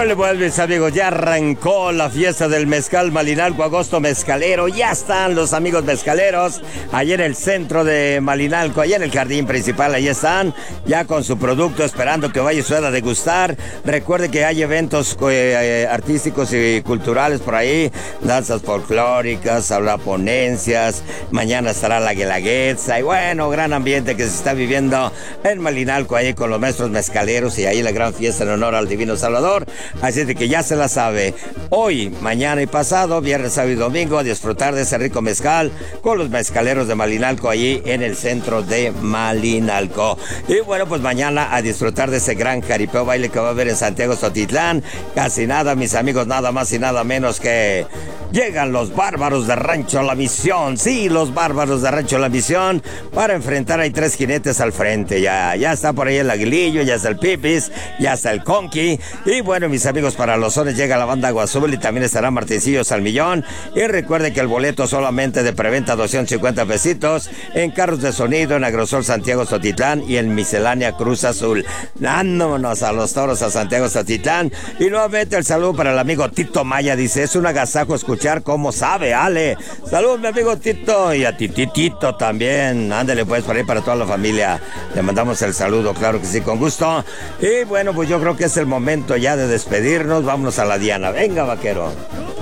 Órale, pues, mis amigos, ya arrancó la fiesta del mezcal Malinalco, agosto mezcalero. Ya están los amigos mezcaleros allí en el centro de Malinalco, allá en el jardín principal. Ahí están, ya con su producto, esperando que vaya usted a degustar. Recuerde que hay eventos artísticos y culturales por ahí, danzas folclóricas, habrá ponencias. Mañana estará la Guelaguetza. Y bueno, gran ambiente que se está viviendo en Malinalco, ahí con los maestros mezcaleros. Y ahí la gran fiesta en honor al Divino Salvador. Así de que ya se la sabe. Hoy, mañana y pasado, viernes, sábado y domingo, a disfrutar de ese rico mezcal con los mezcaleros de Malinalco, allí en el centro de Malinalco. Y bueno, pues mañana a disfrutar de ese gran jaripeo baile que va a haber en Santiago Xotitlán. Casi nada, mis amigos, nada más y nada menos que llegan los bárbaros de Rancho La Misión. Sí, los bárbaros de Rancho La Misión, para enfrentar hay 3 jinetes al frente. Ya está por ahí el Aguilillo, ya está el Pipis, ya está el Conqui. Y bueno, mis amigos, para los sones llega la banda Agua Azul y también estará Martincillos al Millón. Y recuerden que el boleto solamente de preventa 250 pesitos en Carros de Sonido, en Agrosol Santiago Xotitlán y en Miscelánea Cruz Azul. Vámonos a los toros a Santiago Xotitlán. Y nuevamente el saludo para el amigo Tito Maya. Dice, es un agasajo escuchar cómo sabe, Ale. Saludos, mi amigo Tito, y a Titito también. Ándale pues por ahí para toda la familia. Le mandamos el saludo, claro que sí, con gusto. Y bueno, pues yo creo que es el momento ya de despedirnos. Vámonos a la Diana. Venga, vaquero.